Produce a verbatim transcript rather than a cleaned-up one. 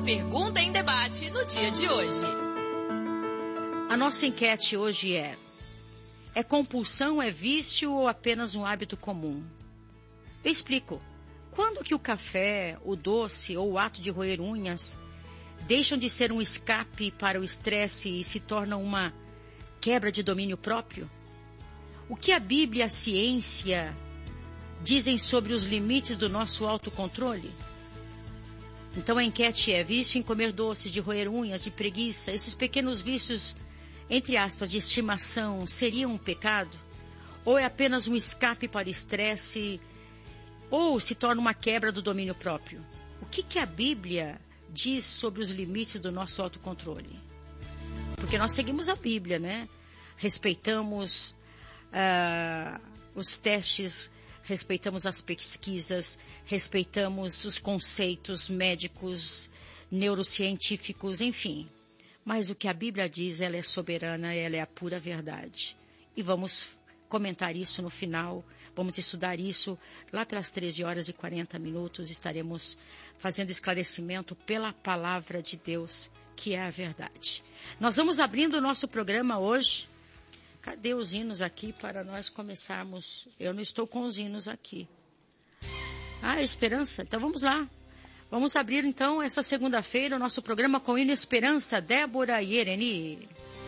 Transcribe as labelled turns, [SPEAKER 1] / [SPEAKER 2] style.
[SPEAKER 1] pergunta em debate no dia de hoje.
[SPEAKER 2] A nossa enquete hoje é: é compulsão, é vício ou apenas um hábito comum? Eu explico. Quando que o café, o doce ou o ato de roer unhas deixam de ser um escape para o estresse e se tornam uma quebra de domínio próprio? O que a Bíblia e a ciência dizem sobre os limites do nosso autocontrole? Então a enquete é: vício em comer doces, de roer unhas, de preguiça, esses pequenos vícios, entre aspas, de estimação, seriam um pecado? Ou é apenas um escape para o estresse? Ou se torna uma quebra do domínio próprio? O que, que a Bíblia diz sobre os limites do nosso autocontrole? Porque nós seguimos a Bíblia, né? Respeitamos uh, os testes, respeitamos as pesquisas, respeitamos os conceitos médicos, neurocientíficos, enfim. Mas o que a Bíblia diz, ela é soberana, ela é a pura verdade. E vamos comentar isso no final, vamos estudar isso lá pelas treze horas e quarenta minutos, estaremos fazendo esclarecimento pela palavra de Deus, que é a verdade. Nós vamos abrindo o nosso programa hoje. Cadê os hinos aqui para nós começarmos? Eu não estou com os hinos aqui. Ah, Esperança, então vamos lá. Vamos abrir então essa segunda-feira o nosso programa com o hino Esperança, Débora e Ereni.